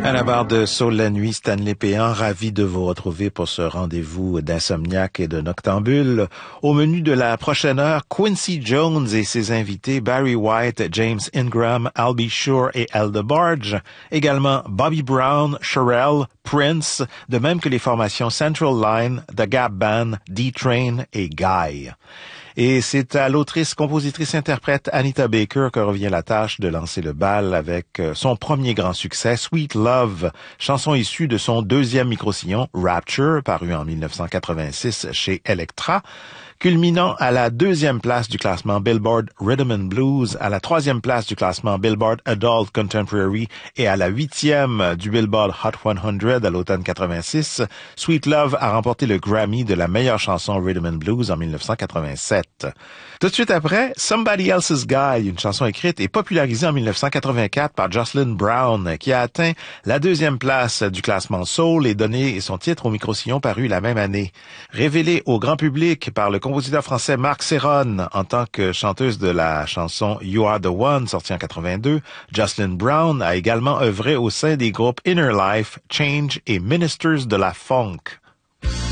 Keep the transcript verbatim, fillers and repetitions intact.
À la barre de Saul la nuit, Stanley Péan, ravi de vous retrouver pour ce rendez-vous d'insomniaque et de noctambule. Au menu de la prochaine heure, Quincy Jones et ses invités Barry White, James Ingram, Albie Shore et Al DeBarge. Également Bobby Brown, Cherrelle, Prince, de même que les formations Central Line, The Gap Band, D-Train et Guy. Et c'est à l'autrice, compositrice, interprète Anita Baker que revient la tâche de lancer le bal avec son premier grand succès, Sweet Love, chanson issue de son deuxième micro-sillon, Rapture, paru en dix-neuf cent quatre-vingt-six chez Elektra, culminant à la deuxième place du classement Billboard Rhythm and Blues, à la troisième place du classement Billboard Adult Contemporary et à la huitième du Billboard Hot cent à l'automne quatre-vingt-six. Sweet Love a remporté le Grammy de la meilleure chanson Rhythm and Blues en dix-neuf cent quatre-vingt-sept. Tout de suite après, Somebody Else's Guy, une chanson écrite et popularisée en dix-neuf cent quatre-vingt-quatre par Jocelyn Brown, qui a atteint la deuxième place du classement Soul et donné son titre au micro-sillon paru la même année. Révélée au grand public par le compositeur français Marc Serron en tant que chanteuse de la chanson You Are the One, sortie en quatre-vingt-deux, Jocelyn Brown a également œuvré au sein des groupes Inner Life, Change et Ministers de la Funk.